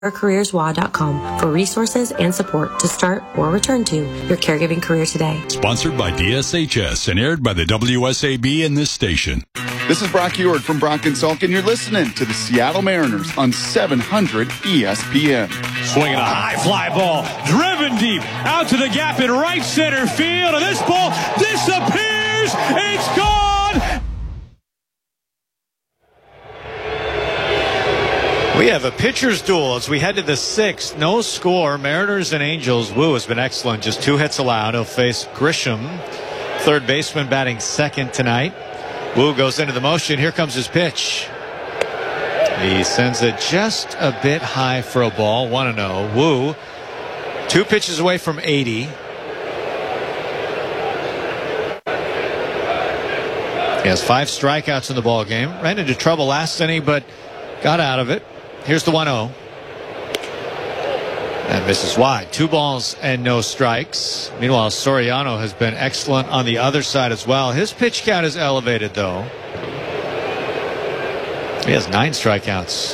careerswa.com for resources and support to start or return to your caregiving career today. Sponsored by DSHS and aired by the WSAB in this station. This is Brock Ewart from Brock and Salk, and you're listening to the Seattle Mariners on 700 ESPN. Swinging a high fly ball, driven deep, out to the gap in right center field, and this ball disappears. It's gone. We have a pitcher's duel as we head to the sixth. No score. Mariners and Angels. Wu has been excellent. Just 2 hits allowed. He'll face Grisham, third baseman, batting second tonight. Wu goes into the motion. Here comes his pitch. He sends it just a bit high for a ball. 1-0. Wu, 2 pitches away from 80. He has 5 strikeouts in the ball game. Ran into trouble last inning, but got out of it. Here's the 1-0. And misses wide. 2 balls and no strikes. Meanwhile, Soriano has been excellent on the other side as well. His pitch count is elevated, though. He has 9 strikeouts.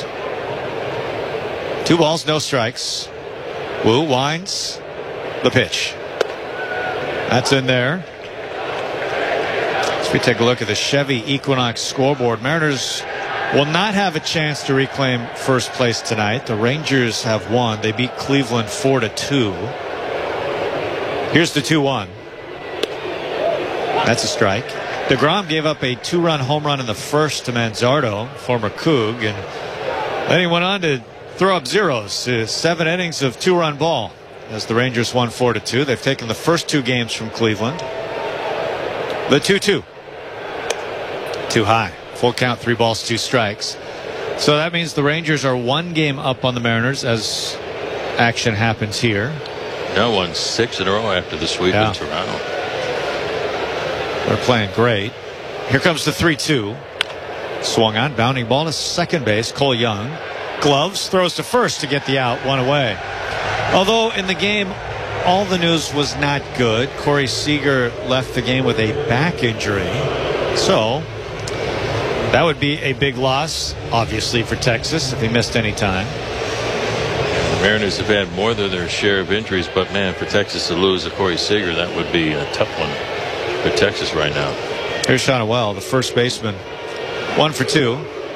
2 balls, no strikes. Wu winds the pitch. That's in there. As we take a look at the Chevy Equinox scoreboard, Mariners will not have a chance to reclaim first place tonight. The Rangers have won. They beat Cleveland 4-2. Here's the 2-1. That's a strike. DeGrom gave up a 2-run home run in the first to Manzardo, former Coug, and then he went on to throw up zeros. 7 innings of 2-run ball as the Rangers won 4-2. They've taken the first 2 games from Cleveland. The 2-2. Too high. Full count, 3 balls, 2 strikes. So that means the Rangers are 1 game up on the Mariners as action happens here. Now won 6 in a row after the sweep in Toronto. They're playing great. Here comes the 3-2. Swung on, bounding ball to second base. Cole Young. Gloves, throws to first to get the out, 1 away. Although in the game, all the news was not good. Corey Seager left the game with a back injury. So that would be a big loss, obviously, for Texas if he missed any time. The Mariners have had more than their share of injuries, but man, for Texas to lose a Corey Seager, that would be a tough one for Texas right now. Here's Shonwell, the first baseman. 1 for 2.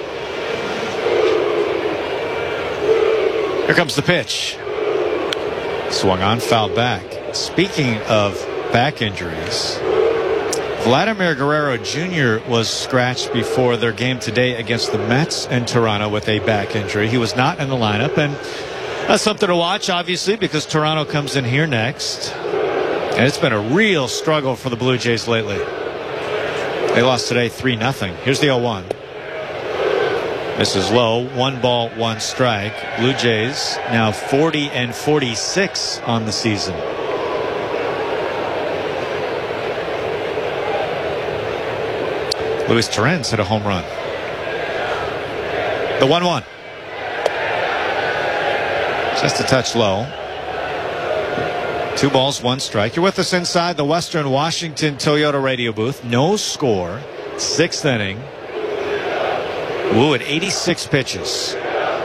Here comes the pitch. Swung on, fouled back. Speaking of back injuries, Vladimir Guerrero Jr. was scratched before their game today against the Mets in Toronto with a back injury. He was not in the lineup, and that's something to watch, obviously, because Toronto comes in here next. And it's been a real struggle for the Blue Jays lately. They lost today 3-0. Here's the 0-1. Misses low. 1 ball, 1 strike. Blue Jays now 40-46 on the season. Luis Torrens hit a home run. The 1-1. Just a touch low. 2 balls, 1 strike. You're with us inside the Western Washington Toyota radio booth. No score. 6th inning. Wu at 86 pitches.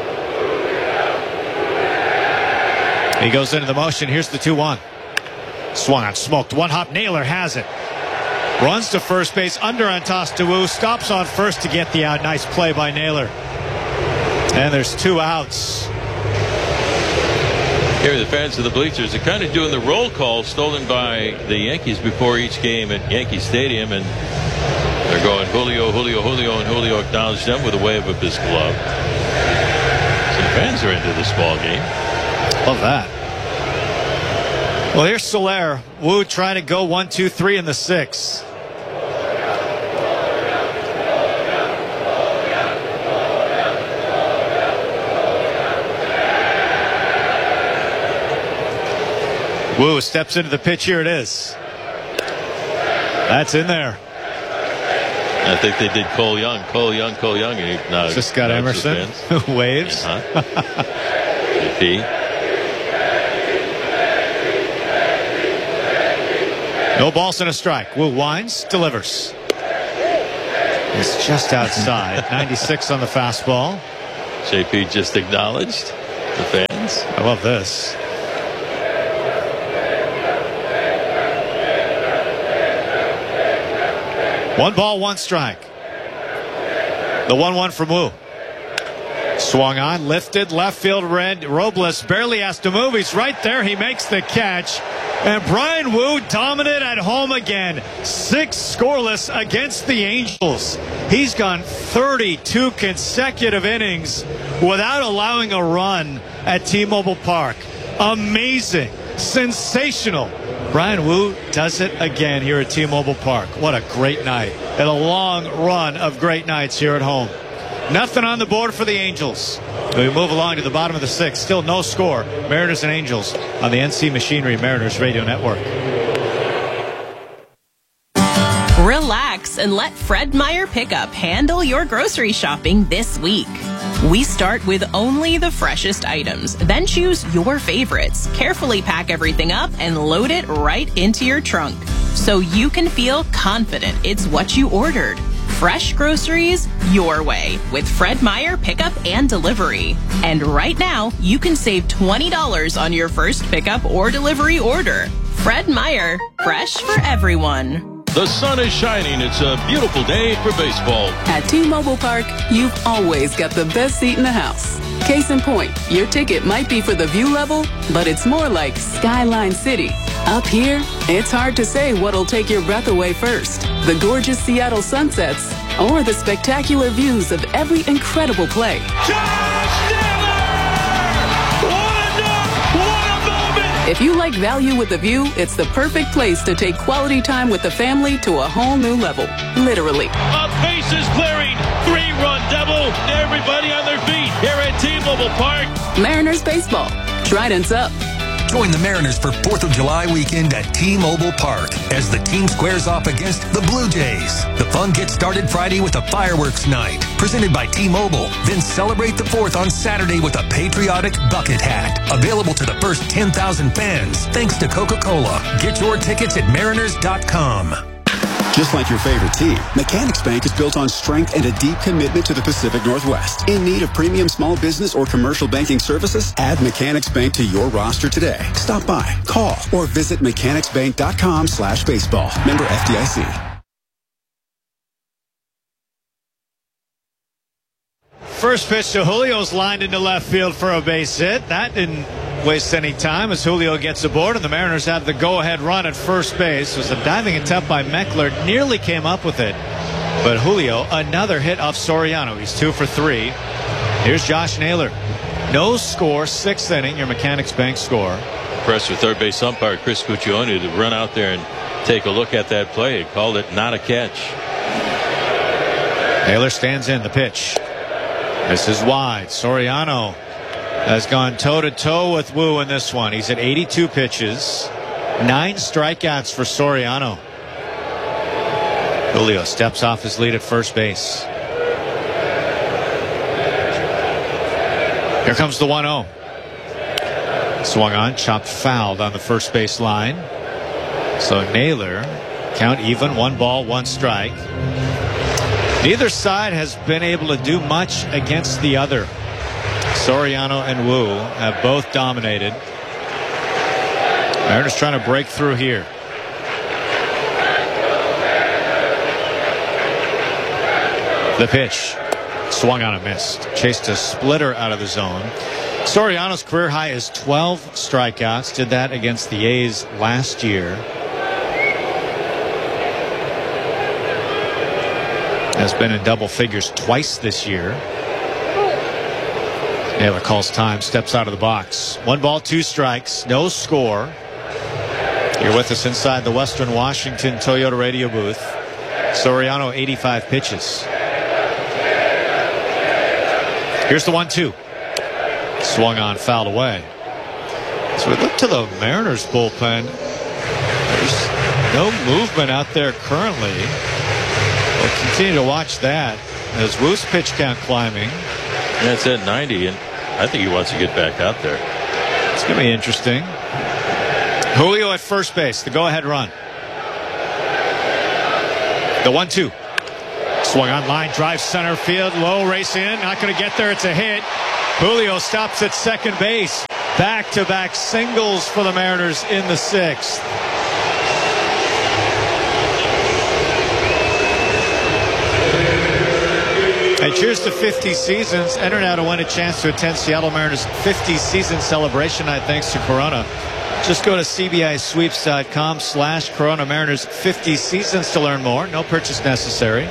He goes into the motion. Here's the 2-1. Swung on, smoked. 1 hop. Naylor has it. Runs to first base, under on toss to Wu, stops on first to get the out. Nice play by Naylor. And there's 2 outs. Here the fans of the bleachers are kind of doing the roll call stolen by the Yankees before each game at Yankee Stadium, and they're going Julio, Julio, Julio, and Julio acknowledged them with a wave of his glove. Some fans are into this ball game. Love that. Well, here's Soler. Wu trying to go 1, 2, 3 in the 6th. Wu steps into the pitch. Here it is. That's in there. I think they did Cole Young. And he just got Emerson. Waves. No balls and a strike. Wu winds, delivers. It's just outside. 96 on the fastball. JP just acknowledged. The fans. I love this. One ball, one strike. The 1-1 from Wu. Swung on, lifted, left field, red. Robles barely has to move. He's right there. He makes the catch. And Bryan Woo dominant at home again. 6 scoreless against the Angels. He's gone 32 consecutive innings without allowing a run at T-Mobile Park. Amazing. Sensational. Bryan Woo does it again here at T-Mobile Park. What a great night. And a long run of great nights here at home. Nothing on the board for the Angels. We move along to the bottom of the 6th. Still no score. Mariners and Angels on the NC Machinery Mariners Radio Network. Relax and let Fred Meyer Pickup handle your grocery shopping this week. We start with only the freshest items, then choose your favorites. Carefully pack everything up and load it right into your trunk so you can feel confident it's what you ordered. Fresh groceries your way with Fred Meyer Pickup and Delivery. And right now, you can save $20 on your first pickup or delivery order. Fred Meyer, fresh for everyone. The sun is shining. It's a beautiful day for baseball. At T-Mobile Park, you've always got the best seat in the house. Case in point, your ticket might be for the view level, but it's more like Skyline City. Up here, it's hard to say what'll take your breath away first. The gorgeous Seattle sunsets or the spectacular views of every incredible play. If you like value with the view, it's the perfect place to take quality time with the family to a whole new level. Literally. A bases clearing, 3-run double. Everybody on their feet here at T-Mobile Park. Mariners baseball. Trident's up. Join the Mariners for 4th of July weekend at T-Mobile Park as the team squares off against the Blue Jays. The fun gets started Friday with a fireworks night presented by T-Mobile. Then celebrate the 4th on Saturday with a patriotic bucket hat. Available to the first 10,000 fans thanks to Coca-Cola. Get your tickets at mariners.com. Just like your favorite team, Mechanics Bank is built on strength and a deep commitment to the Pacific Northwest. In need of premium small business or commercial banking services? Add Mechanics Bank to your roster today. Stop by, call, or visit mechanicsbank.com/baseball. Member FDIC. First pitch to Julio's lined into left field for a base hit. That didn't waste any time as Julio gets aboard, and the Mariners have the go-ahead run at first base. It was a diving attempt by Meckler. Nearly came up with it. But Julio, another hit off Soriano. He's 2 for 3. Here's Josh Naylor. No score, 6th inning, your Mechanics Bank score. Press with third base umpire Chris Cuccione to run out there and take a look at that play. He called it not a catch. Naylor stands in the pitch. This is wide. Soriano has gone toe-to-toe with Wu in this one. He's at 82 pitches. 9 strikeouts for Soriano. Julio steps off his lead at first base. Here comes the 1-0. Swung on, chopped fouled on the first base line. So Naylor, count even, 1 ball, 1 strike. Neither side has been able to do much against the other. Soriano and Wu have both dominated. Mariners trying to break through here. The pitch. Swung on and missed. Chased a splitter out of the zone. Soriano's career high is 12 strikeouts. Did that against the A's last year. Has been in double figures twice this year. Naylor calls time, steps out of the box. 1 ball, 2 strikes, no score. You're with us inside the Western Washington Toyota radio booth. Soriano, 85 pitches. Here's the 1-2. Swung on, fouled away. So we look to the Mariners bullpen. There's no movement out there currently. We'll continue to watch that as Wu's pitch count climbing. Yeah, it's at 90, and I think he wants to get back out there. It's going to be interesting. Julio at first base, the go-ahead run. The 1-2. Swung on line, drive center field, low, race in. Not going to get there. It's a hit. Julio stops at second base. Back-to-back singles for the Mariners in the 6th. And cheers to 50 seasons. Enter now to win a chance to attend Seattle Mariners 50 season celebration night thanks to Corona. Just go to cbisweeps.com/Corona Mariners 50 seasons to learn more. No purchase necessary.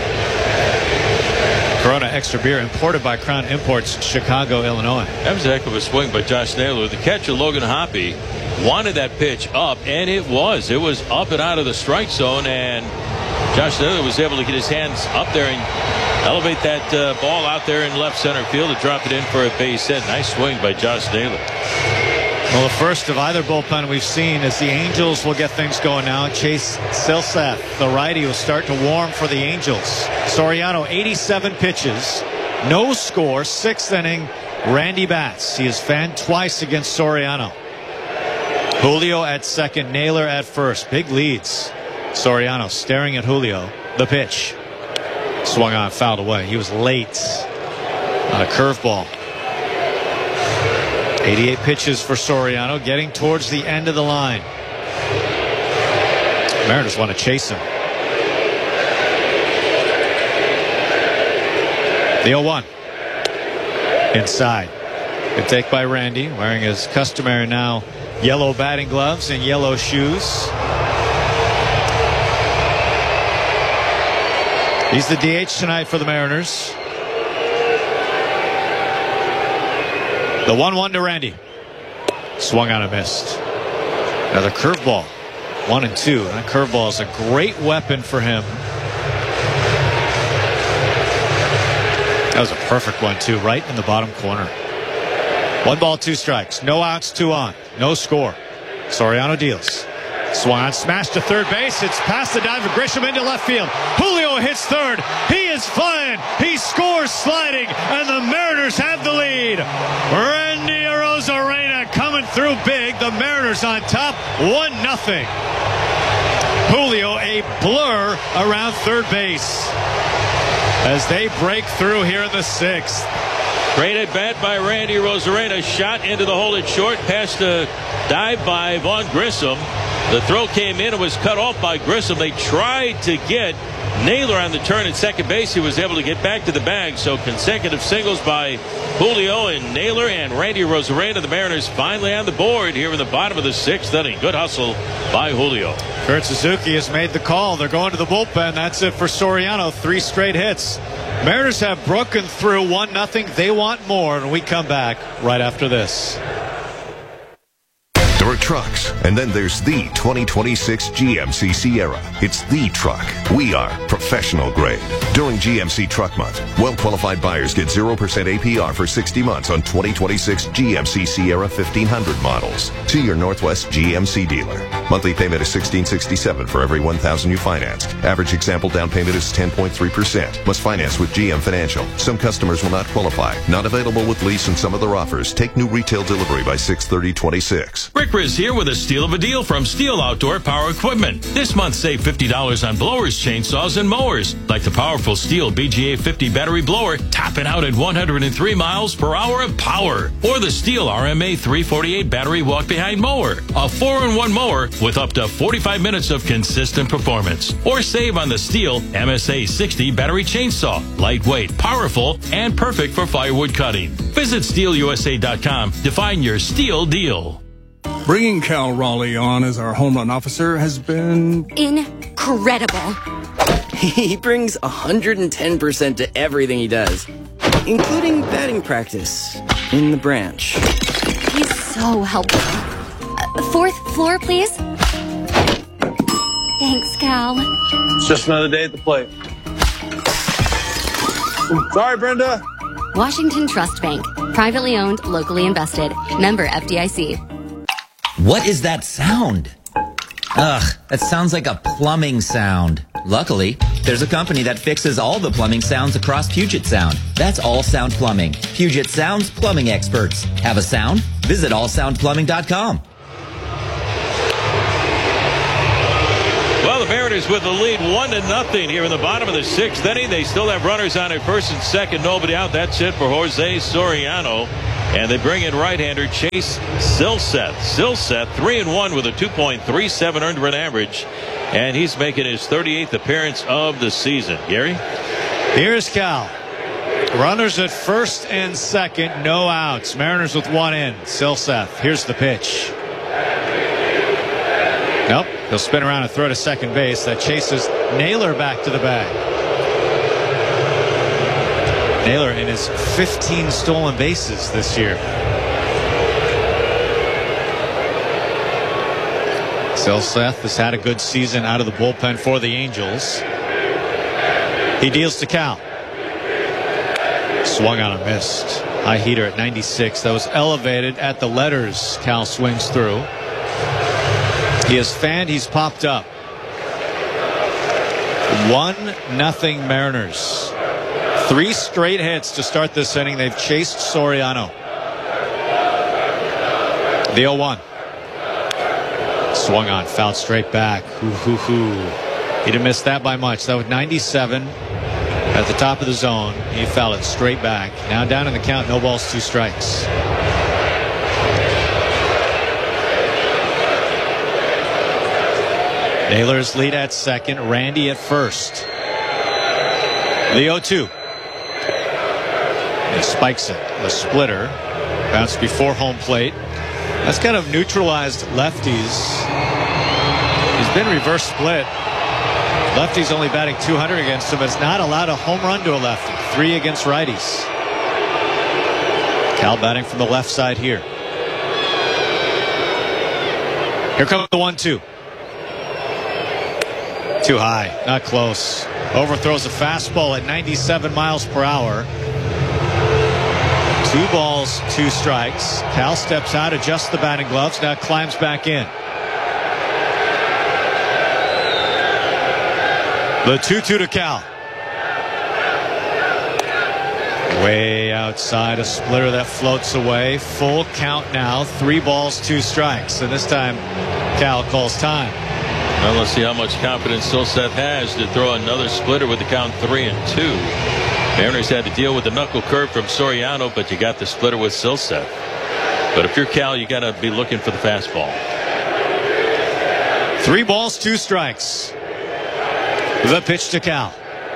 Corona Extra Beer, imported by Crown Imports, Chicago, Illinois. That was a heck of a swing by Josh Naylor. The catcher, Logan Hoppe, wanted that pitch up, and it was. It was up and out of the strike zone, and Josh Naylor was able to get his hands up there and elevate that ball out there in left center field and drop it in for a base hit. Nice swing by Josh Naylor. Well, the first of either bullpen we've seen is the Angels will get things going now. Chase Silseth, the righty, will start to warm for the Angels. Soriano, 87 pitches, no score, 6th inning. Randy bats. He has fanned twice against Soriano. Julio at second, Naylor at first. Big leads. Soriano staring at Julio. The pitch. Swung on, fouled away. He was late on a curveball. 88 pitches for Soriano, getting towards the end of the line. Mariners want to chase him. The 0-1. Inside. Good take by Randy, wearing his customary now yellow batting gloves and yellow shoes. He's the DH tonight for the Mariners. The 1-1 to Randy. Swung on and missed. Another curveball. 1-2. That curveball is a great weapon for him. That was a perfect one, too, right in the bottom corner. 1 ball, 2 strikes. No outs, 2 on. No score. Soriano deals. Swung on, smashed to third base. It's past the dive of Grisham into left field. Julio hits third. He is flying. He scores sliding, and the Mariners have the lead. Randy Arozarena coming through big. The Mariners on top, 1-0. Julio a blur around third base as they break through here in the 6th. Great at bat by Randy Arozarena. Shot into the hole at short, past a dive by Vaughn Grissom. The throw came in and was cut off by Grissom. They tried to get Naylor on the turn at second base. He was able to get back to the bag. So consecutive singles by Julio and Naylor and Randy Arozarena. The Mariners finally on the board here in the bottom of the 6th inning. Good hustle by Julio. Kurt Suzuki has made the call. They're going to the bullpen. That's it for Soriano. 3 straight hits. Mariners have broken through 1-0. They want more, and we come back right after this. There are trucks, and then there's the 2026 GMC Sierra. It's the truck. We are professional grade. During GMC Truck Month, well-qualified buyers get 0% APR for 60 months on 2026 GMC Sierra 1500 models. See your Northwest GMC dealer. Monthly payment is $1,667 for every $1,000 you financed. Average example down payment is 10.3%. Must finance with GM Financial. Some customers will not qualify. Not available with lease and some other offers. Take new retail delivery by 6/30/26. Rick Riz here with a steal of a deal from Steel Outdoor Power Equipment. This month, save $50 on blowers, chainsaws, and mowers. Like the powerful Steel BGA 50 battery blower, topping out at 103 miles per hour of power. Or the Steel RMA 348 battery walk-behind mower. A 4-in-1 mower with up to 45 minutes of consistent performance. Or save on the Steel MSA 60 battery chainsaw. Lightweight, powerful, and perfect for firewood cutting. Visit SteelUSA.com to find your Steel deal. Bringing Cal Raleigh on as our home run officer has been incredible. He brings 110% to everything he does, including batting practice in the branch. He's so helpful. 4th floor, please. Thanks, Cal. It's just another day at the plate. Sorry, Brenda. Washington Trust Bank. Privately owned, locally invested. Member FDIC. What is that sound? Ugh, that sounds like a plumbing sound. Luckily, there's a company that fixes all the plumbing sounds across Puget Sound. That's All Sound Plumbing. Puget Sound's plumbing experts. Have a sound? Visit allsoundplumbing.com. Well, the Mariners with the lead 1-0 here in the bottom of the 6th inning. They still have runners on at first and second, nobody out. That's it for Jose Soriano. And they bring in right-hander Chase Silseth. Silseth 3-1 with a 2.37 earned run average. And he's making his 38th appearance of the season. Gary? Here's Cal. Runners at first and second, no outs. Mariners with one in. Silseth, here's the pitch. Nope, he'll spin around and throw to second base. That chases Naylor back to the bag. Naylor in his 15 stolen bases this year. Silseth has had a good season out of the bullpen for the Angels. He deals to Cal. Swung on and missed. High heater at 96. That was elevated at the letters. Cal swings through. He has fanned. He's popped up. 1-0 Mariners. 3 straight hits to start this inning. They've chased Soriano. The 0-1. Swung on, fouled straight back. He didn't miss that by much. That was 97 at the top of the zone. He fouled it straight back. Now down in the count, no balls, 2 strikes. Naylor's lead at second, Randy at first. The 0-2. He spikes it, the splitter. Bounced before home plate. That's kind of neutralized lefties. He's been reverse split. Lefties only batting 200 against him. Has not allowed a home run to a lefty. 3 against righties. Cal batting from the left side here. Here comes the 1-2. Too high, not close. Overthrows a fastball at 97 miles per hour. 2 balls, 2 strikes. Cal steps out, adjusts the batting gloves, now climbs back in. The 2-2 to Cal. Way outside, a splitter that floats away. Full count now, 3 balls, 2 strikes. And this time, Cal calls time. Well, let's see how much confidence Silseth has to throw another splitter with the count 3-2. Mariners had to deal with the knuckle curve from Soriano, but you got the splitter with Silseth. But if you're Cal, you got to be looking for the fastball. 3 balls, 2 strikes. The pitch to Cal.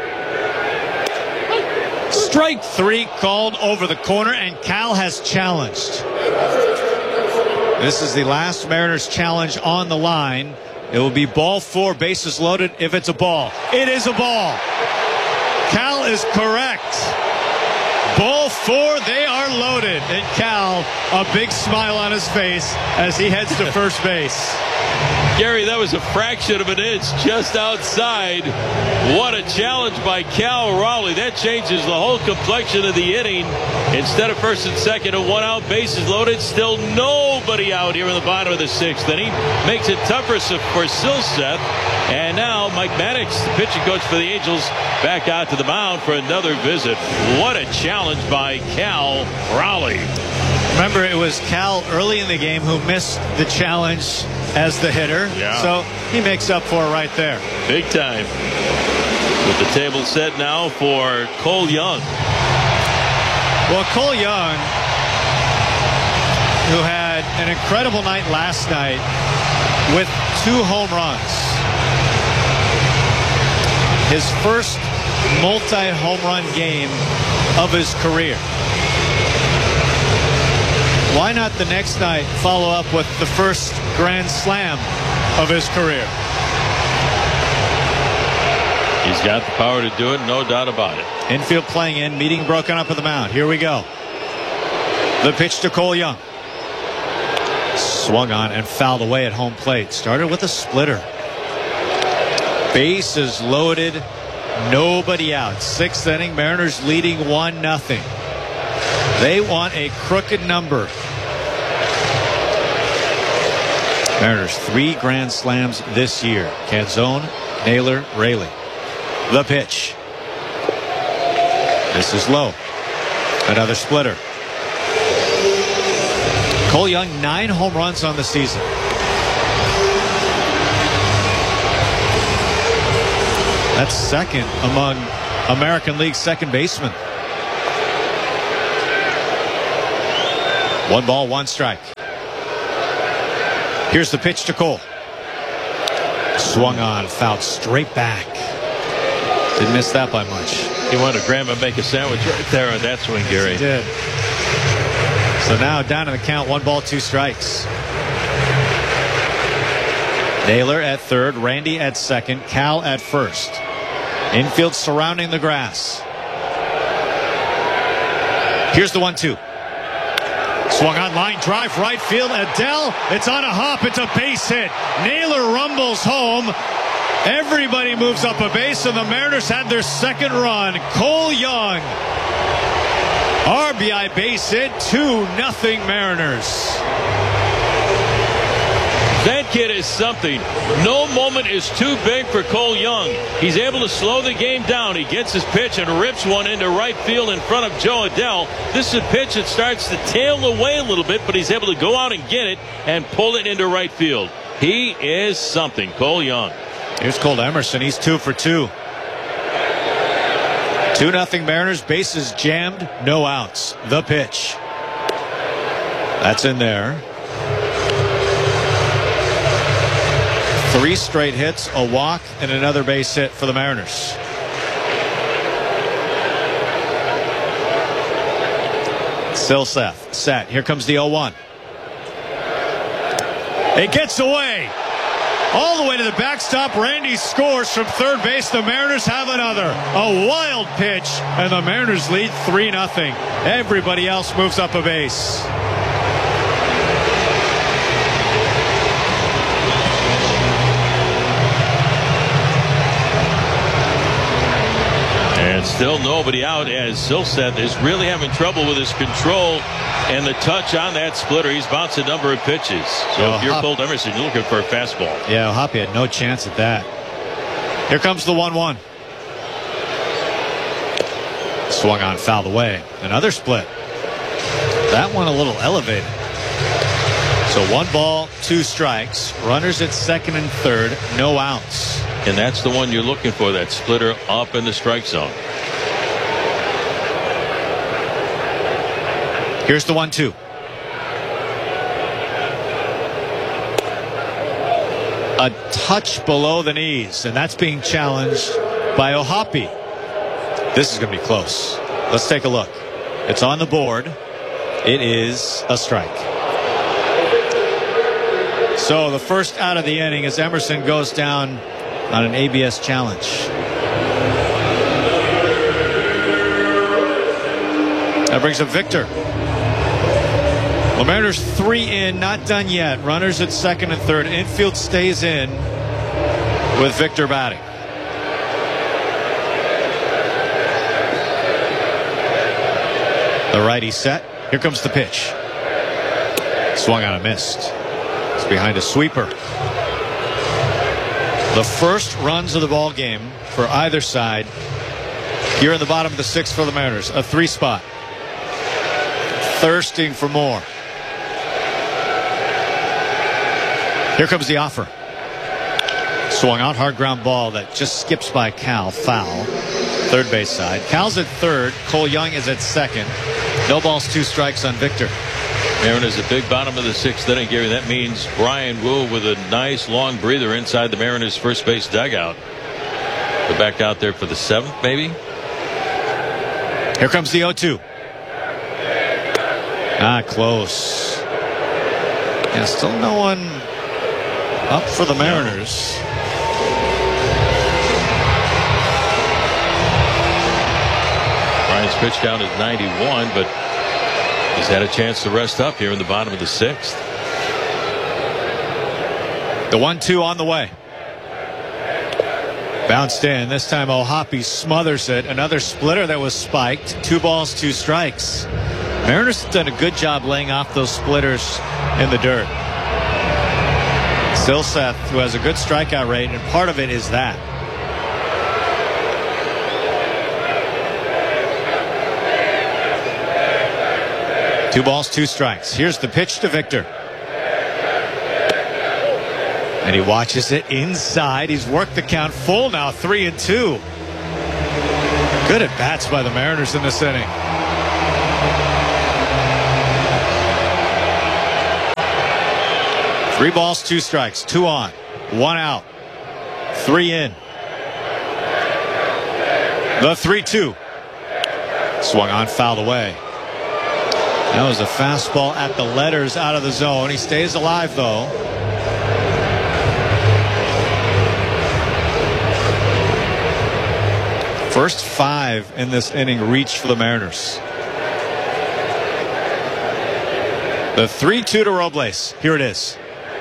Strike 3 called over the corner, and Cal has challenged. This is the last Mariners challenge on the line. It will be ball 4, bases loaded if it's a ball. It is a ball. Cal is correct. Ball 4, they are loaded. And Cal, a big smile on his face as he heads to first base. Gary, that was a fraction of an inch just outside. What a challenge by Cal Raleigh. That changes the whole complexion of the inning. Instead of first and second, a 1-out, bases loaded. Still nobody out here in the bottom of the 6th inning. Makes it tougher for Silseth. And now Mike Maddox, the pitching coach for the Angels, back out to the mound for another visit. What a challenge by Cal Raleigh. Remember, it was Cal early in the game who missed the challenge as the hitter. Yeah. So he makes up for it right there. Big time. With the table set now for Cole Young. Well, Cole Young, who had an incredible night last night with 2 home runs. His first multi-home run game of his career. Why not the next night follow up with the first grand slam of his career? He's got the power to do it, no doubt about it. Infield playing in, meeting broken up at the mound. Here we go. The pitch to Cole Young. Swung on and fouled away at home plate. Started with a splitter. Bases loaded, nobody out. 6th inning, Mariners leading 1-0. They want a crooked number. Mariners 3 grand slams this year. Canzone, Naylor, Raley. The pitch. This is low. Another splitter. Cole Young, 9 home runs on the season. That's second among American League second basemen. 1 ball, 1 strike. Here's the pitch to Cole. Swung on, fouled straight back. Didn't miss that by much. He wanted to grab and make a sandwich right there on that swing, Gary. He did. So now down in the count, 1 ball, 2 strikes. Naylor at third, Randy at second, Cal at first. Infield surrounding the grass. Here's the 1-2. Swung on, line drive, right field. Adele, it's on a hop. It's a base hit. Naylor rumbles home. Everybody moves up a base, and the Mariners had their second run. Cole Young, RBI base hit, 2-0 Mariners. That kid is something. No moment is too big for Cole Young. He's able to slow the game down. He gets his pitch and rips one into right field in front of Joe Adele. This is a pitch that starts to tail away a little bit, but he's able to go out and get it and pull it into right field. He is something, Cole Young. Here's Cole Emerson. He's 2 for 2. 2-0 Mariners. Bases jammed. No outs. The pitch. That's in there. 3 straight hits, a walk, and another base hit for the Mariners. Silseth set. Here comes the 0-1. It gets away. All the way to the backstop. Randy scores from third base. The Mariners have another. A wild pitch, and the Mariners lead 3-0. Everybody else moves up a base. And still nobody out, as Silseth is really having trouble with his control and the touch on that splitter. He's bounced a number of pitches. So if you're Cole Emerson, you're looking for a fastball. Yeah, Hoppy had no chance at that. Here comes the 1-1. Swung on, fouled away. Another split. That one a little elevated. So 1 ball, 2 strikes. Runners at second and third. No outs. And that's the one you're looking for, that splitter up in the strike zone. Here's the 1-2. A touch below the knees, and that's being challenged by O'Hoppe. This is going to be close. Let's take a look. It's on the board. It is a strike. So the first out of the inning as Emerson goes down on an ABS challenge. That brings up Victor. The Mariners 3 in, not done yet. Runners at second and third. Infield stays in with Victor batting. The righty set. Here comes the pitch. Swung on and missed. It's behind a sweeper. The first runs of the ball game for either side here in the bottom of the 6th for the Mariners. A 3 spot. Thirsting for more. Here comes the offer. Swung out, hard ground ball that just skips by Cal. Foul. Third base side. Cal's at third. Cole Young is at second. No balls, 2 strikes on Victor. Mariners at big bottom of the 6th inning, Gary. That means Brian Wu with a nice long breather inside the Mariners first base dugout. Go back out there for the 7th, maybe. Here comes the 0-2. Close. And still no one up for the Mariners. Brian's pitch count is 91, but he's had a chance to rest up here in the bottom of the 6th. The 1-2 on the way. Bounced in. This time O'Hoppe smothers it. Another splitter that was spiked. 2 balls, 2 strikes. Mariners have done a good job laying off those splitters in the dirt. Silseth, who has a good strikeout rate, and part of it is that. Two balls, 2 strikes. Here's the pitch to Victor. And he watches it inside. He's worked the count full now, 3-2. Good at bats by the Mariners in this inning. Three balls, 2 strikes, 2 on, 1 out, 3 in. The 3-2. Swung on, fouled away. That was a fastball at the letters out of the zone. He stays alive, though. First 5 in this inning reached for the Mariners. The 3-2 to Robles. Here it is.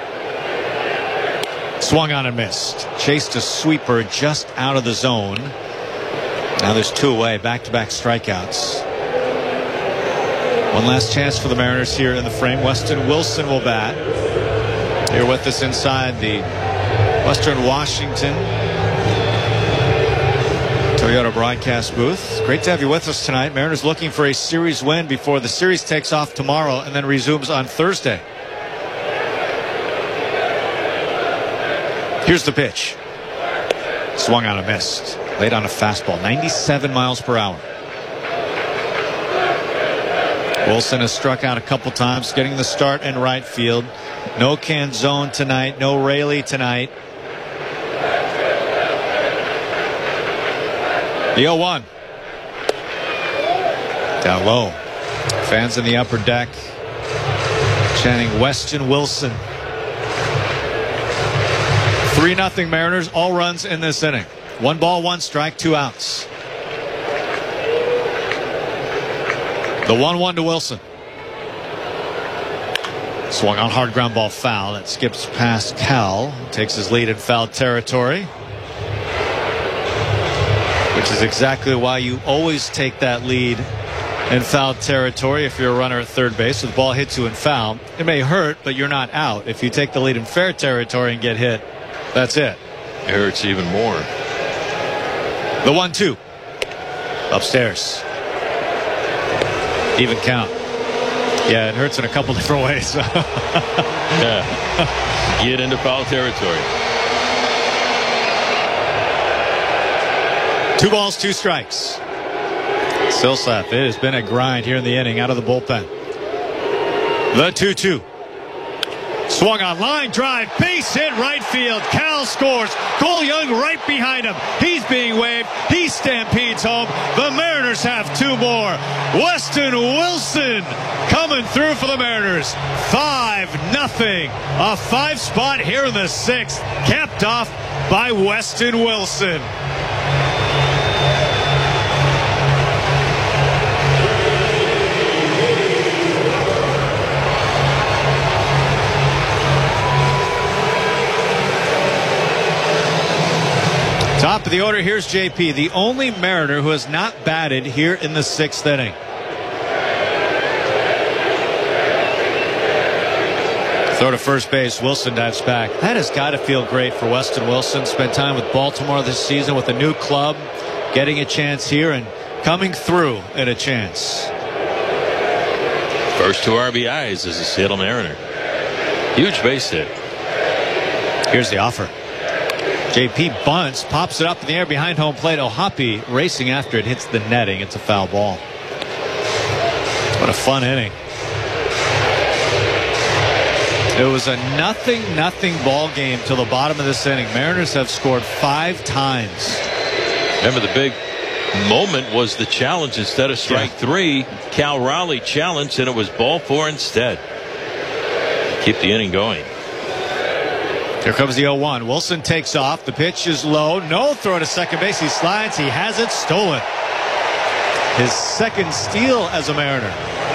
Swung on and missed. Chased a sweeper just out of the zone. Now there's 2 away. Back-to-back strikeouts. One last chance for the Mariners here in the frame. Weston Wilson will bat. Here with us inside the Western Washington Toyota broadcast booth. Great to have you with us tonight. Mariners looking for a series win before the series takes off tomorrow and then resumes on Thursday. Here's the pitch. Swung on and missed. Laid on a fastball. 97 miles per hour. Wilson has struck out a couple times, getting the start in right field. No Canzone tonight. No Raley tonight. The 0-1. Down low. Fans in the upper deck chanting Weston Wilson. 3-0 Mariners. All runs in this inning. 1 ball, 1 strike, 2 outs. The 1-1 to Wilson. Swung on, hard ground ball, foul. It skips past Cal. Takes his lead in foul territory. Which is exactly why you always take that lead in foul territory if you're a runner at third base. If the ball hits you in foul, it may hurt, but you're not out. If you take the lead in fair territory and get hit, that's it. It hurts even more. The 1-2. Upstairs. Even count. Yeah, it hurts in a couple different ways. Yeah. Get into foul territory. 2 balls, 2 strikes. Silseth, it has been a grind here in the inning out of the bullpen. The 2-2. Swung on, line drive, base hit right field. Cal scores. Cole Young right behind him. He's being waved. He stampedes home. The Mariners have 2 more. Weston Wilson coming through for the Mariners. 5-0. A 5 spot here in the 6th, capped off by Weston Wilson. Top of the order, here's JP, the only Mariner who has not batted here in the 6th inning. Throw to first base, Wilson dives back. That has got to feel great for Weston Wilson. Spent time with Baltimore this season with a new club, getting a chance here and coming through at a chance. First 2 RBIs as a Seattle Mariner. Huge base hit. Here's the offer. JP bunts, pops it up in the air behind home plate. O'Hoppe racing after it, hits the netting. It's a foul ball. What a fun inning. It was a 0-0 ball game till the bottom of this inning. Mariners have scored 5 times. Remember, the big moment was the challenge. Instead of strike 3, Cal Raleigh challenged, and it was ball 4 instead. Keep the inning going. Here comes the 0-1. Wilson takes off. The pitch is low. No throw to second base. He slides. He has it stolen. His 2nd steal as a Mariner.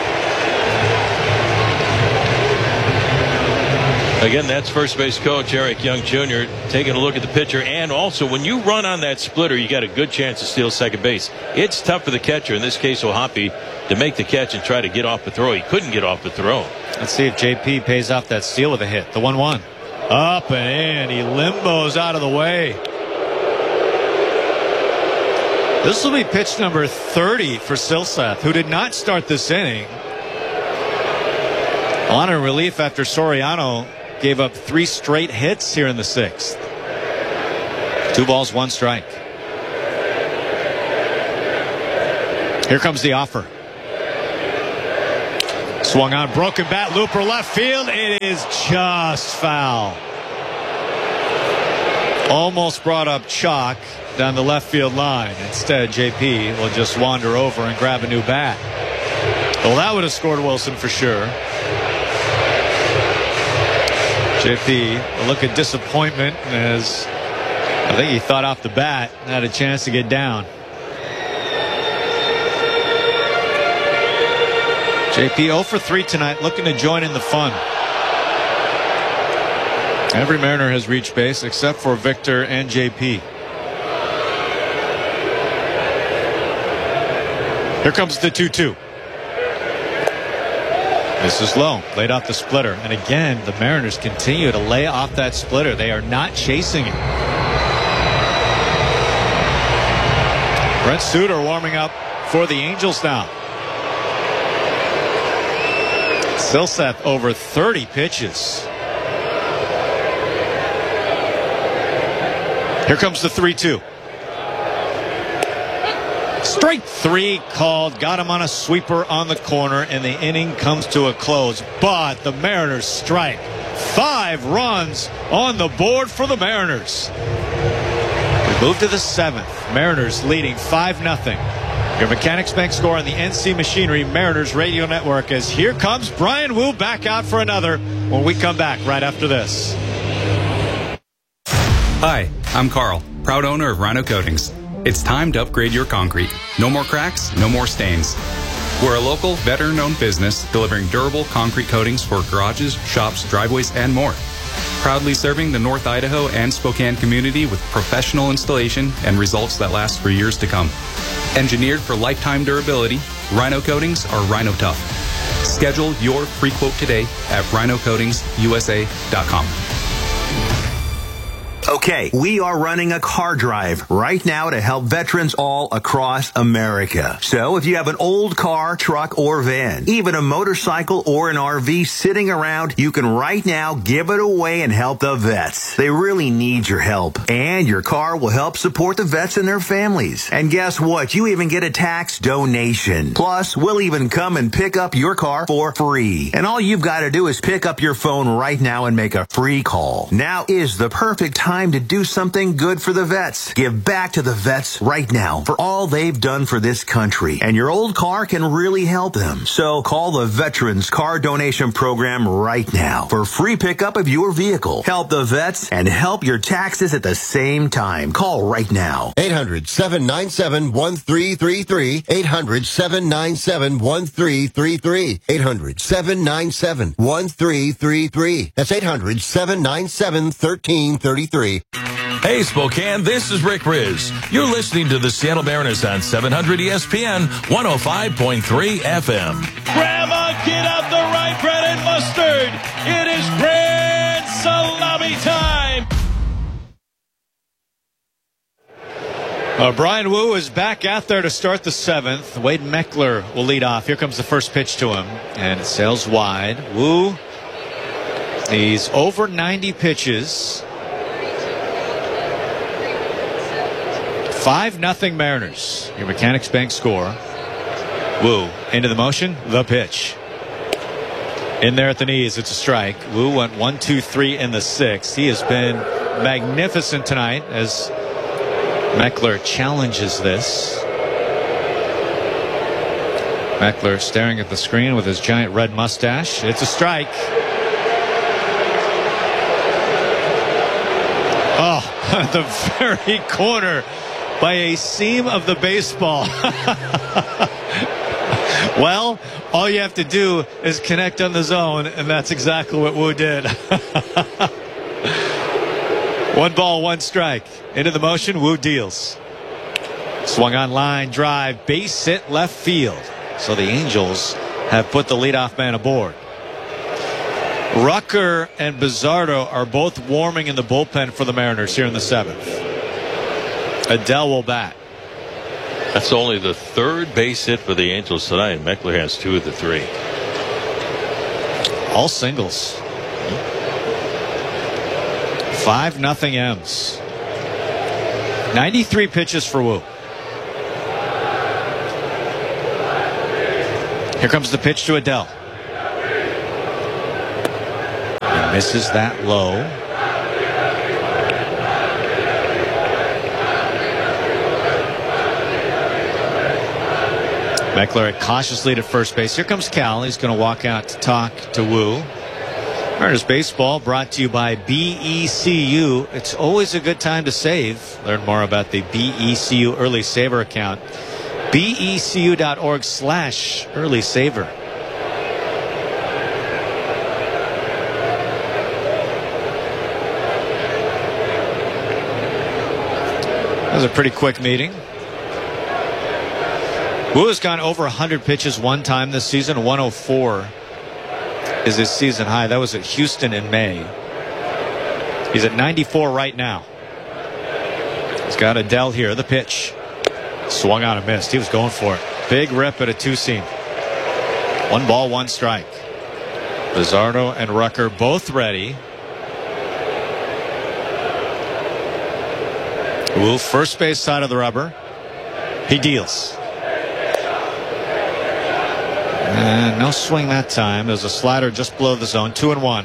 Again, that's first base coach Eric Young Jr. taking a look at the pitcher. And also, when you run on that splitter, you got a good chance to steal second base. It's tough for the catcher, in this case O'Hoppe, to make the catch and try to get off the throw. He couldn't get off the throw. Let's see if JP pays off that steal with a hit. The 1-1. Up and in. He limbos out of the way. This will be pitch number 30 for Silseth, who did not start this inning. On a relief after Soriano gave up 3 straight hits here in the 6th. 2 balls, 1 strike. Here comes the offer. Swung on, broken bat, looper left field. It is just foul. Almost brought up chalk down the left field line. Instead, JP will just wander over and grab a new bat. Well, that would have scored Wilson for sure. JP, a look of disappointment as I think he thought off the bat and had a chance to get down. JP 0 for 3 tonight, looking to join in the fun. Every Mariner has reached base except for Victor and JP. Here comes the 2-2. This is low, laid off the splitter. And again, the Mariners continue to lay off that splitter. They are not chasing it. Brent Suter warming up for the Angels now. Silseth over 30 pitches. Here comes the 3-2. Strike 3 called. Got him on a sweeper on the corner, and the inning comes to a close. But the Mariners strike. 5 runs on the board for the Mariners. We move to the 7th. Mariners leading 5-0. Your Mechanics Bank score on the NC Machinery Mariners Radio Network as here comes Bryan Woo back out for another when we come back right after this. Hi, I'm Carl, proud owner of Rhino Coatings. It's time to upgrade your concrete. No more cracks, no more stains. We're a local, veteran-owned business delivering durable concrete coatings for garages, shops, driveways, and more. Proudly serving the North Idaho and Spokane community with professional installation and results that last for years to come. Engineered for lifetime durability, Rhino Coatings are Rhino Tough. Schedule your free quote today at rhinocoatingsusa.com. Okay, we are running a car drive right now to help veterans all across America. So if you have an old car, truck, or van, even a motorcycle or an RV sitting around, you can right now give it away and help the vets. They really need your help. And your car will help support the vets and their families. And guess what? You even get a tax donation. Plus, we'll even come and pick up your car for free. And all you've got to do is pick up your phone right now and make a free call. Now is the perfect time to do something good for the vets. Give back to the vets right now for all they've done for this country. And your old car can really help them. So call the Veterans Car Donation Program right now for free pickup of your vehicle. Help the vets and help your taxes at the same time. Call right now. 800-797-1333. 800-797-1333. 800-797-1333. That's 800-797-1333. Hey, Spokane, this is Rick Riz. You're listening to the Seattle Mariners on 700 ESPN, 105.3 FM. Grandma, get out the rye bread and mustard. It is grand salami time. Bryan Woo is back out there to start the 7th. Wade Meckler will lead off. Here comes the first pitch to him, and it sails wide. Woo, he's over 90 pitches. 5-0 Mariners. Your Mechanics Bank score. Woo into the motion. The pitch. In there at the knees. It's a strike. Woo went 1-2-3 in the 6th. He has been magnificent tonight as Meckler challenges this. Meckler staring at the screen with his giant red mustache. It's a strike. Oh, the very corner by a seam of the baseball. Well, all you have to do is connect on the zone, and that's exactly what Woo did. 1 ball, 1 strike. Into the motion, Woo deals. Swung on line, drive, base hit left field. So the Angels have put the leadoff man aboard. Rucker and Bizzardo are both warming in the bullpen for the Mariners here in the 7th. Adele will bat. That's only the 3rd base hit for the Angels tonight. Meckler has 2 of the 3. All singles. 5-0 M's. 93 pitches for Wu. Here comes the pitch to Adell. He misses that low. Meckler at cautious lead at first base. Here comes Cal. He's going to walk out to talk to Wu. Mariners baseball brought to you by BECU. It's always a good time to save. Learn more about the BECU Early Saver account. BECU.org/Early Saver. That was a pretty quick meeting. Wu has gone over 100 pitches one time this season. 104 is his season high. That was at Houston in May. He's at 94 right now. He's got Adell here. The pitch. Swung on and missed. He was going for it. Big rip at a two-seam. 1 ball, 1 strike. Luzardo and Rucker both ready. Wu, first base side of the rubber. He deals. And no swing that time. There's a slider just below the zone. 2-1.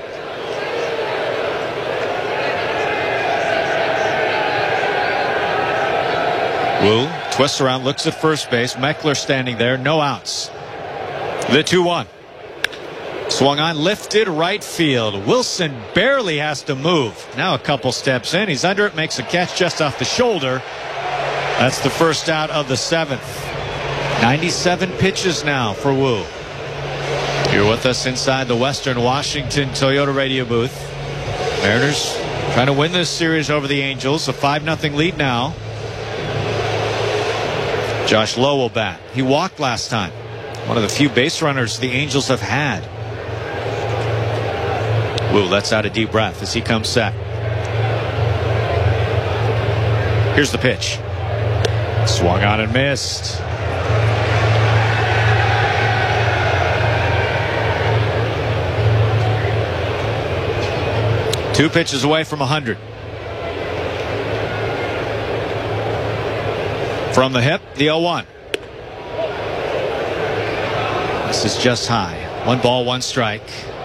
Wu twists around, looks at first base. Meckler standing there. No outs. The 2-1. Swung on, lifted right field. Wilson barely has to move. Now a couple steps in. He's under it, makes a catch just off the shoulder. That's the first out of the 7th. 97 pitches now for Wu. You're with us inside the Western Washington Toyota radio booth. Mariners trying to win this series over the Angels. A 5-0 lead now. Josh Lowe will bat. He walked last time. One of the few base runners the Angels have had. Wu lets out a deep breath as he comes set. Here's the pitch. Swung on and missed. Two pitches away from 100. From the hip, the 0-1. This is just high. 1 ball, 1 strike.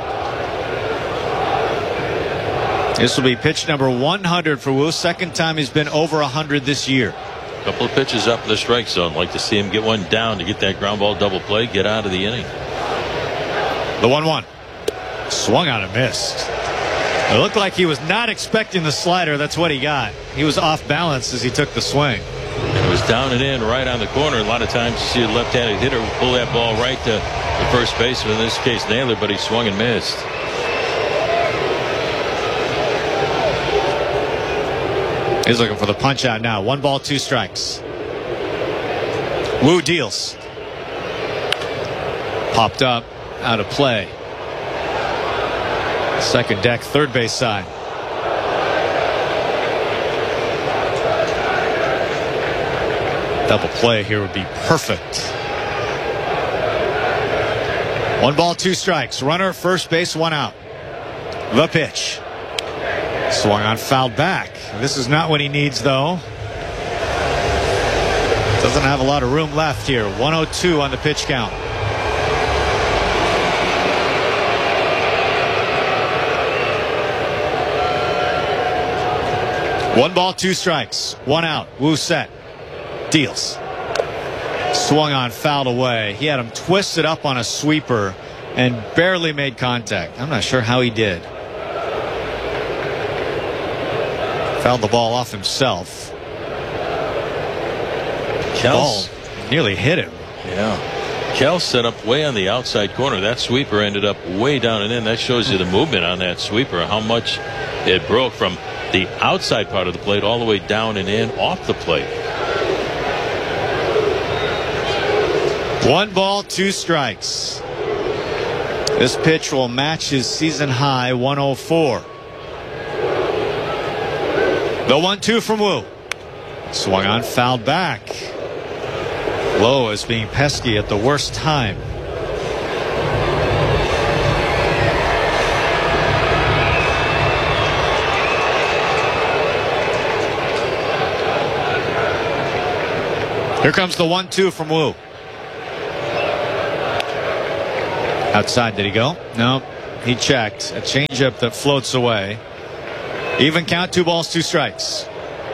This will be pitch number 100 for Wu. Second time he's been over 100 this year. Couple of pitches up in the strike zone. Like to see him get one down to get that ground ball double play, get out of the inning. The 1-1. Swung on and missed. It looked like he was not expecting the slider. That's what he got. He was off balance as he took the swing. It was down and in right on the corner. A lot of times you see a left-handed hitter pull that ball right to the first baseman, in this case Naylor, but he swung and missed. He's looking for the punch out now. 1 ball, 2 strikes. Wu deals. Popped up, out of play. Second deck, third base side. Double play here would be perfect. 1 ball, 2 strikes. Runner, first base, 1 out. The pitch. Swung on, fouled back. This is not what he needs, though. Doesn't have a lot of room left here. 102 on the pitch count. One ball, 2 strikes. 1 out. Wu set. Deals. Swung on, fouled away. He had him twisted up on a sweeper and barely made contact. I'm not sure how he did. Fouled the ball off himself. Ball nearly hit him. Yeah. Kel set up way on the outside corner. That sweeper ended up way down and in. That shows you the movement on that sweeper, how much it broke from the outside part of the plate all the way down and in off the plate. 1 ball, 2 strikes. This pitch will match his season high 104. The 1-2 from Wu. Swung on, fouled back. Lowe is being pesky at the worst time. Here comes the 1-2 from Wu. Outside, did he go? No, he checked. A changeup that floats away. Even count, 2 balls, 2 strikes.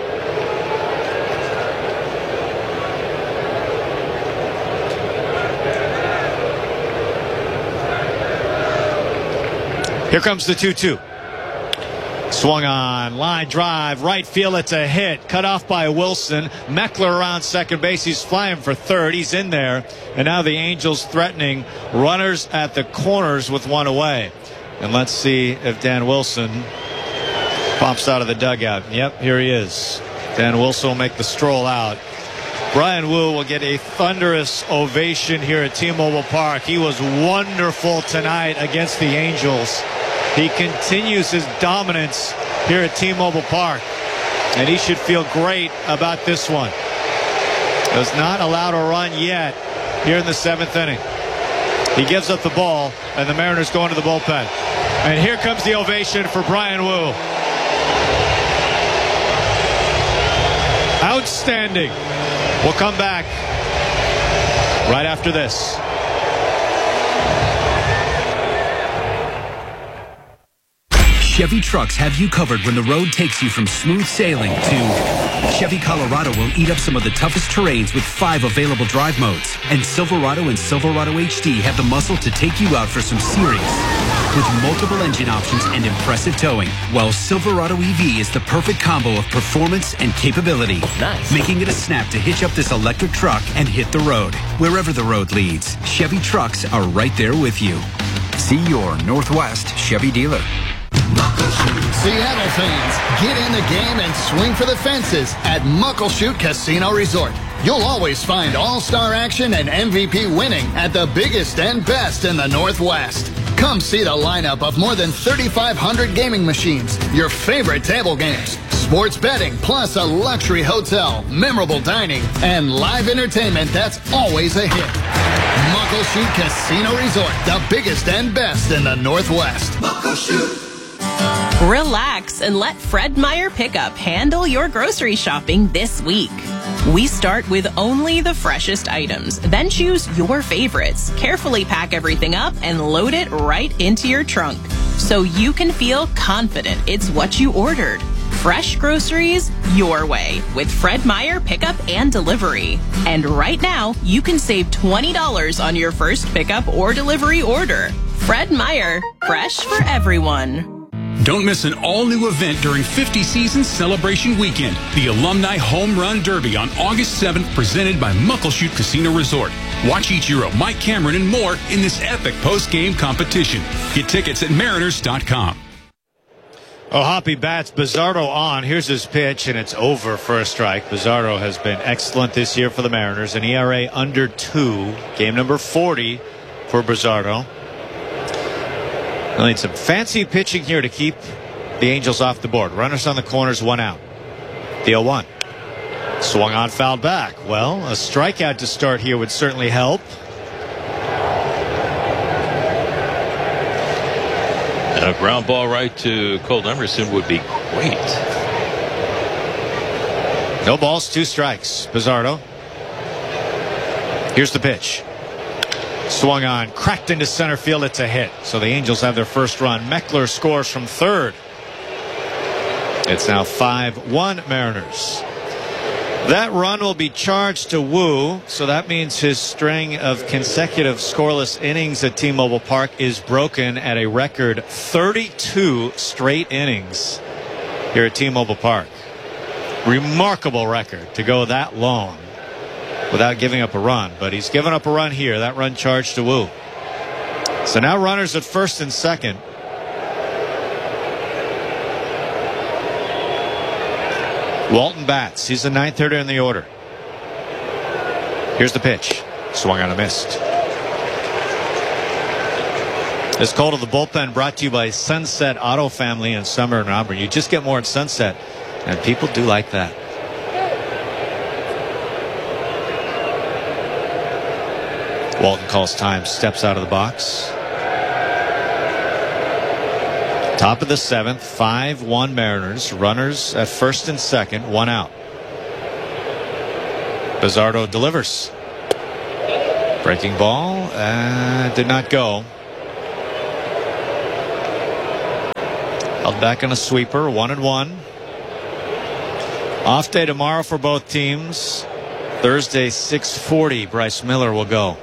Here comes the 2-2. Swung on, line drive, right field, it's a hit. Cut off by Wilson. Meckler around second base, he's flying for third, he's in there. And now the Angels threatening runners at the corners with 1 away. And let's see if Dan Wilson pops out of the dugout. Yep, here he is. Dan Wilson will make the stroll out. Bryan Woo will get a thunderous ovation here at T-Mobile Park. He was wonderful tonight against the Angels. He continues his dominance here at T-Mobile Park, and he should feel great about this one. Does not allow a run yet here in the 7th inning. He gives up the ball, and the Mariners go into the bullpen. And here comes the ovation for Bryan Woo. Outstanding. We'll come back right after this. Chevy trucks have you covered when the road takes you from smooth sailing to Chevy Colorado will eat up some of the toughest terrains with 5 available drive modes. And Silverado and Silverado HD have the muscle to take you out for some serious with multiple engine options and impressive towing. While Silverado EV is the perfect combo of performance and capability. Nice. Making it a snap to hitch up this electric truck and hit the road. Wherever the road leads, Chevy trucks are right there with you. See your Northwest Chevy dealer. Seattle fans, get in the game and swing for the fences at Muckleshoot Casino Resort. You'll always find all-star action and MVP winning at the biggest and best in the Northwest. Come see the lineup of more than 3,500 gaming machines, your favorite table games, sports betting, plus a luxury hotel, memorable dining, and live entertainment that's always a hit. Muckleshoot Casino Resort, the biggest and best in the Northwest. Muckleshoot. Relax and let Fred Meyer Pickup handle your grocery shopping this week. We start with only the freshest items, then choose your favorites. Carefully pack everything up and load it right into your trunk so you can feel confident it's what you ordered. Fresh groceries your way with Fred Meyer Pickup and Delivery. And right now, you can save $20 on your first pickup or delivery order. Fred Meyer, fresh for everyone. Don't miss an all-new event during 50 Seasons Celebration Weekend, the Alumni Home Run Derby on August 7th, presented by Muckleshoot Casino Resort. Watch Ichiro, Mike Cameron, and more in this epic post-game competition. Get tickets at Mariners.com. Oh, Hoppy bats. Bizzardo on. Here's his pitch, and it's over for a strike. Bizzardo has been excellent this year for the Mariners. An ERA under 2. Game number 40 for Bizzardo. They'll need some fancy pitching here to keep the Angels off the board. Runners on the corners, 1 out. The 0-1. Swung on, fouled back. Well, a strikeout to start here would certainly help. And a ground ball right to Cole Emerson would be great. No balls, 2 strikes. Bizzardo. Here's the pitch. Swung on, cracked into center field. It's a hit. So the Angels have their first run. Meckler scores from third. It's now 5-1 Mariners. That run will be charged to Wu. So that means his string of consecutive scoreless innings at T-Mobile Park is broken at a record 32 straight innings here at T-Mobile Park. Remarkable record to go that long without giving up a run, but he's given up a run here. That run charged to Wu. So now runners at first and second. Walton bats. He's the 9th hitter in the order. Here's the pitch. Swung on a missed. This call to the bullpen brought to you by Sunset Auto Family in Summer and Auburn. You just get more at Sunset, and people do like that. Walton calls time, steps out of the box. Top of the 7th, 5-1 Mariners. Runners at first and second, 1 out. Bizzardo delivers. Breaking ball. Did not go. Held back on a sweeper. 1-1. Off day tomorrow for both teams. Thursday, 6:40. Bryce Miller will go.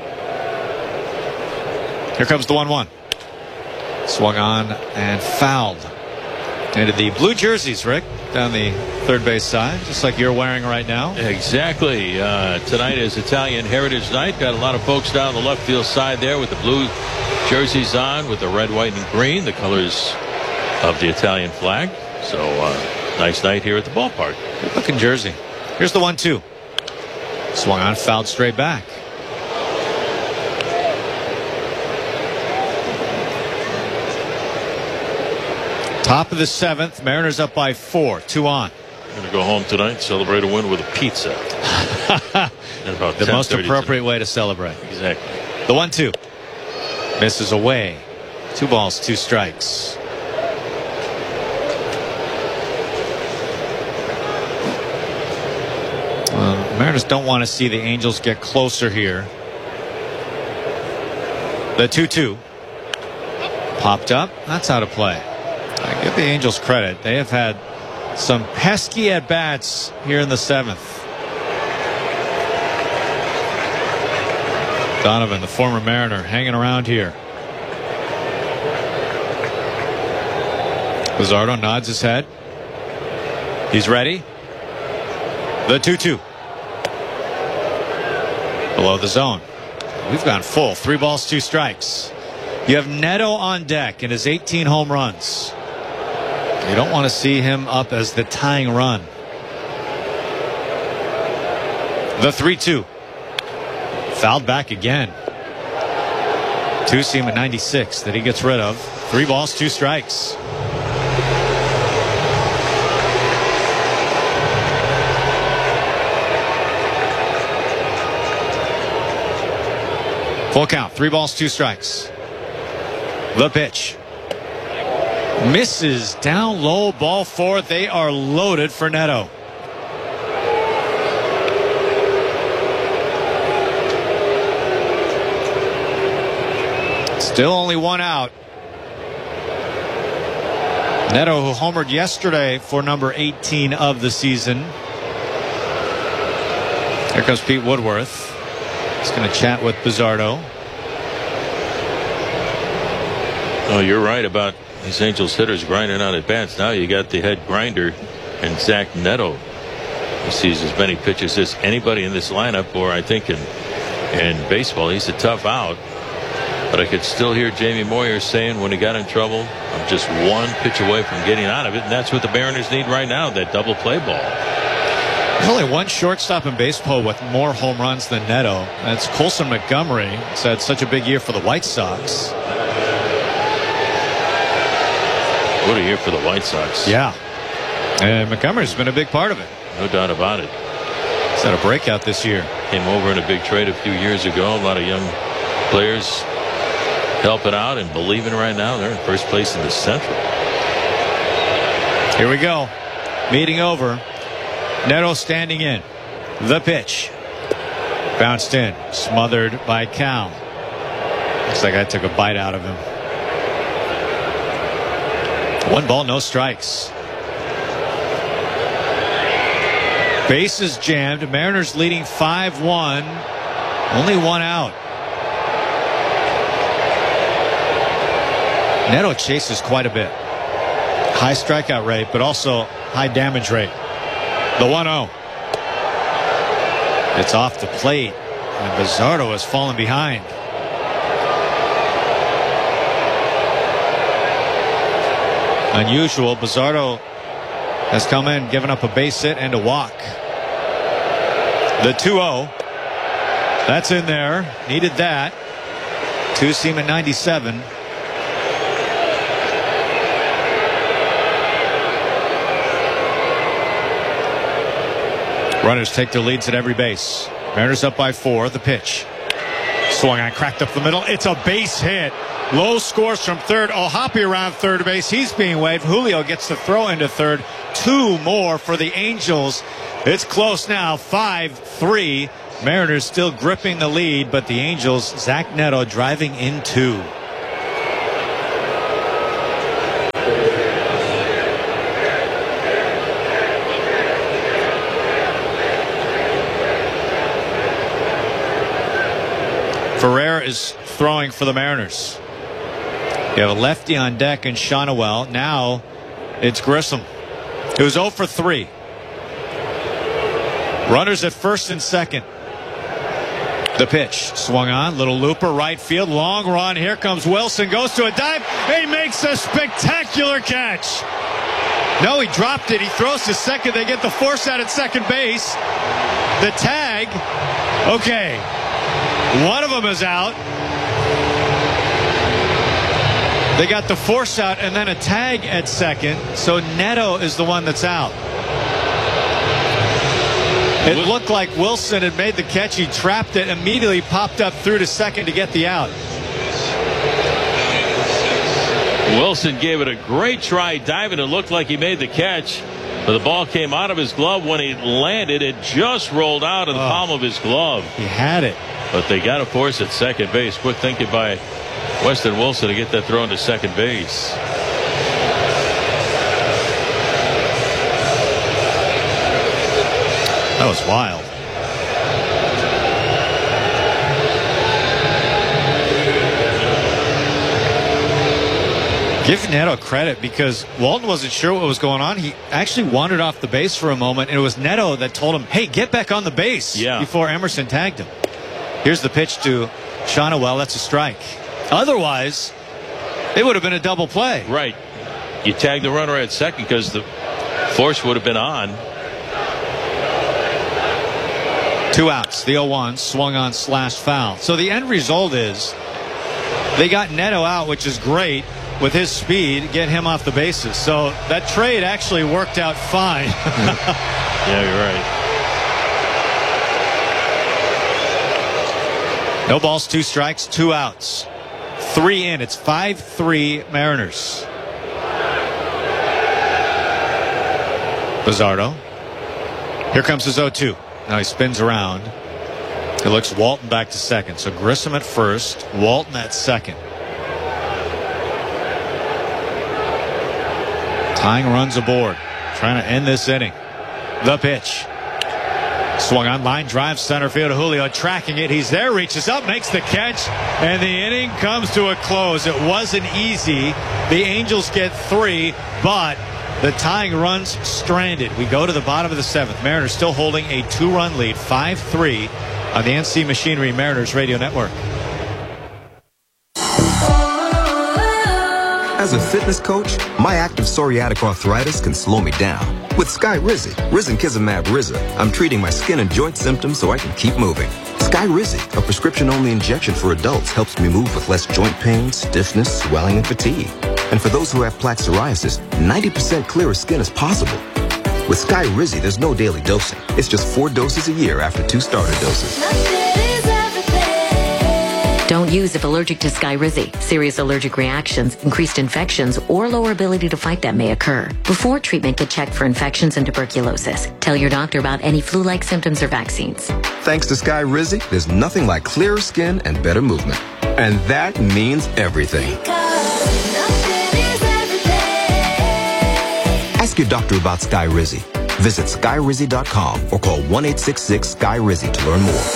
Here comes the 1-1. Swung on and fouled. Into the blue jerseys, Rick, down the third base side, just like you're wearing right now. Exactly. Tonight is Italian Heritage Night. Got a lot of folks down the left field side there with the blue jerseys on, with the red, white, and green, the colors of the Italian flag. So nice night here at the ballpark. Good looking jersey. Here's the 1-2. Swung on, fouled straight back. Top of the 7th. Mariners up by 4. 2 on. I'm going to go home tonight, celebrate a win with a pizza. The most appropriate way to celebrate. Exactly. The 1-2. Misses away. 2 balls, 2 strikes. Mariners don't want to see the Angels get closer here. The 2-2. Popped up. That's out of play. I give the Angels credit. They have had some pesky at-bats here in the 7th. Donovan, the former Mariner, hanging around here. Bizzardo nods his head. He's ready. The 2-2. Below the zone. We've gone full. 3 balls, 2 strikes. You have Neto on deck in his 18 home runs. You don't want to see him up as the tying run. The 3-2. Fouled back again. 2-seam at 96 that he gets rid of. 3 balls, 2 strikes. Full count. 3 balls, 2 strikes. The pitch. Misses down low, ball 4. They are loaded for Neto. Still only 1 out. Neto, who homered yesterday for number 18 of the season. Here comes Pete Woodworth. He's going to chat with Bizzardo. Oh, you're right about these Angels hitters grinding out at bats. Now you got the head grinder and Zach Neto. He sees as many pitches as anybody in this lineup, or I think in baseball. He's a tough out. But I could still hear Jamie Moyer saying when he got in trouble, I'm just 1 pitch away from getting out of it. And that's what the Mariners need right now, that double play ball. There's only 1 shortstop in baseball with more home runs than Neto. That's Colson Montgomery. He's had such a big year for the White Sox. What a year for the White Sox. Yeah. And Montgomery's been a big part of it. No doubt about it. He's had a breakout this year. Came over in a big trade a few years ago. A lot of young players helping out and believing right now. They're in first place in the Central. Here we go. Meeting over. Neto standing in. The pitch. Bounced in. Smothered by Cal. Looks like I took a bite out of him. 1 ball, no strikes. Bases jammed. Mariners leading 5-1. Only 1 out. Neto chases quite a bit. High strikeout rate, but also high damage rate. The 1-0. It's off the plate, and Bizzardo has fallen behind. Unusual. Bizzardo has come in, given up a base hit and a walk. The 2-0. That's in there. Needed that. 2-seam at 97. Runners take their leads at every base. Mariners up by 4. The pitch. Swung on, cracked up the middle. It's a base hit. Low scores from third. O'Hoppe around third base. He's being waved. Julio gets the throw into third. 2 more for the Angels. It's close now, 5-3. Mariners still gripping the lead, but the Angels, Zach Neto driving in 2. Ferrer is throwing for the Mariners. You have a lefty on deck in Shawnuel. Now it's Grissom. It was 0 for 3. Runners at first and second. The pitch swung on, little looper, right field, long run. Here comes Wilson, goes to a dive. He makes a spectacular catch. No, he dropped it. He throws to second. They get the force out at second base. The tag. Okay. One of them is out. They got the force out and then a tag at second. So Neto is the one that's out. It looked like Wilson had made the catch. He trapped it, immediately popped up through to second to get the out. Wilson gave it a great try diving. It looked like he made the catch, but the ball came out of his glove. When he landed, it just rolled out of the palm of his glove. He had it. But they got a force at second base. Quick thinking by Weston Wilson to get that thrown to second base. That was wild. Give Neto credit because Walton wasn't sure what was going on. He actually wandered off the base for a moment, and it was Neto that told him, hey, get back on the base before Emerson tagged him. Here's the pitch to Shawnuel. That's a strike. Otherwise, it would have been a double play. Right. You tag the runner at second because the force would have been on. 2 outs. The 0-1 swung on, slashed foul. So the end result is they got Neto out, which is great with his speed, get him off the bases. So that trade actually worked out fine. Yeah, you're right. No balls, 2 strikes, 2 outs. 3 in. It's 5-3 Mariners. Bizzardo. Here comes his 0-2. Now he spins around. It looks Walton back to second. So Grissom at first, Walton at second. Tying runs aboard. Trying to end this inning. The pitch. Swung on, line drive, center field. Julio tracking it. He's there, reaches up, makes the catch, and the inning comes to a close. It wasn't easy. The Angels get 3, but the tying runs stranded. We go to the bottom of the 7th. Mariners still holding a 2-run lead, 5-3 on the NC Machinery Mariners Radio Network. As a fitness coach, my active psoriatic arthritis can slow me down. With Skyrizi, Risankizumab Riza, I'm treating my skin and joint symptoms so I can keep moving. Skyrizi, a prescription-only injection for adults, helps me move with less joint pain, stiffness, swelling, and fatigue. And for those who have plaque psoriasis, 90% clearer skin is possible. With Skyrizi, there's no daily dosing. It's just 4 doses a year after 2 starter doses. Don't use if allergic to Skyrizi. Serious allergic reactions, increased infections, or lower ability to fight them may occur. Before treatment, get checked for infections and tuberculosis. Tell your doctor about any flu-like symptoms or vaccines. Thanks to Skyrizi, there's nothing like clearer skin and better movement. And that means everything. Ask your doctor about Skyrizi. Visit Skyrizi.com or call 1-866-SKY-RIZI to learn more.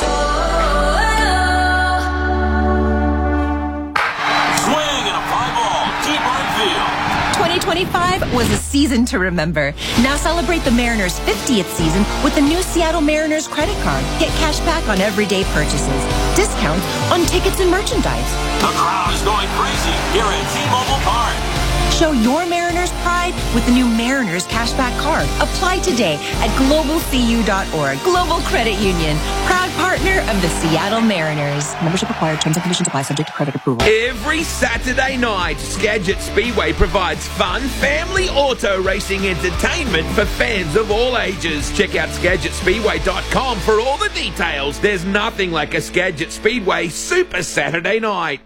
2025 was a season to remember. Now celebrate the Mariners' 50th season with the new Seattle Mariners credit card. Get cash back on everyday purchases, discounts on tickets and merchandise. The crowd is going crazy here at T-Mobile Park. Show your Mariners pride with the new Mariners Cashback Card. Apply today at globalcu.org. Global Credit Union, proud partner of the Seattle Mariners. Membership required. Terms and conditions apply. Subject to credit approval. Every Saturday night, Skagit Speedway provides fun, family auto racing entertainment for fans of all ages. Check out SkagitSpeedway.com for all the details. There's nothing like a Skagit Speedway Super Saturday night.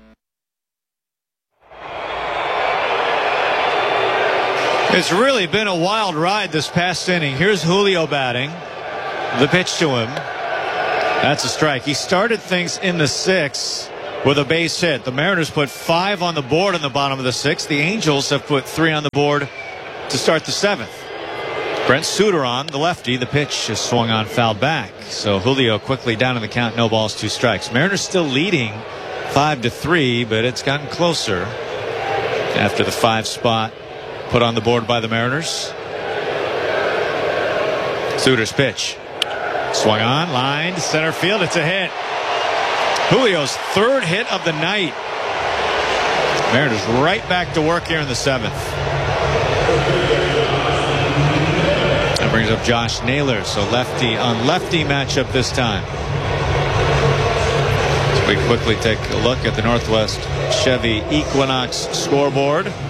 It's really been a wild ride this past inning. Here's Julio batting. The pitch to him. That's a strike. He started things in the 6th with a base hit. The Mariners put 5 on the board in the bottom of the 6th. The Angels have put 3 on the board to start the 7th. Brent Suter on, the lefty. The pitch is swung on, fouled back. So Julio quickly down in the count, no balls, 2 strikes. Mariners still leading 5-3, but it's gotten closer after the 5 spot put on the board by the Mariners. Suter's pitch. Swung on, lined, center field. It's a hit. Julio's 3rd hit of the night. Mariners right back to work here in the 7th. That brings up Josh Naylor. So lefty on lefty matchup this time. So we quickly take a look at the Northwest Chevy Equinox scoreboard.